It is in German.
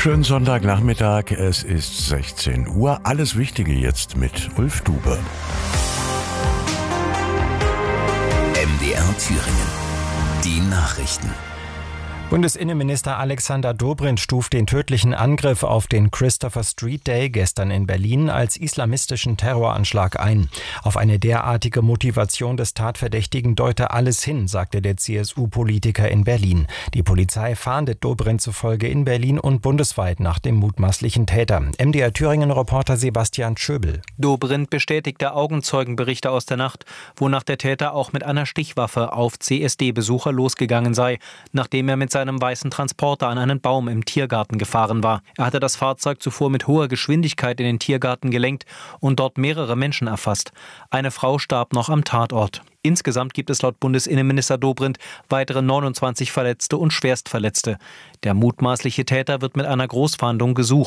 Schönen Sonntagnachmittag, es ist 16 Uhr. Alles Wichtige jetzt mit Ulf Dube. MDR Thüringen. Die Nachrichten. Bundesinnenminister Alexander Dobrindt stuft den tödlichen Angriff auf den Christopher Street Day gestern in Berlin als islamistischen Terroranschlag ein. Auf eine derartige Motivation des Tatverdächtigen deute alles hin, sagte der CSU-Politiker in Berlin. Die Polizei fahndet Dobrindt zufolge in Berlin und bundesweit nach dem mutmaßlichen Täter. MDR Thüringen-Reporter Sebastian Schöbel. Dobrindt bestätigte Augenzeugenberichte aus der Nacht, wonach der Täter auch mit einer Stichwaffe auf CSD-Besucher losgegangen sei, nachdem er mit seinem weißen Transporter an einen Baum im Tiergarten gefahren war. Er hatte das Fahrzeug zuvor mit hoher Geschwindigkeit in den Tiergarten gelenkt und dort mehrere Menschen erfasst. Eine Frau starb noch am Tatort. Insgesamt gibt es laut Bundesinnenminister Dobrindt weitere 29 Verletzte und Schwerstverletzte. Der mutmaßliche Täter wird mit einer Großfahndung gesucht.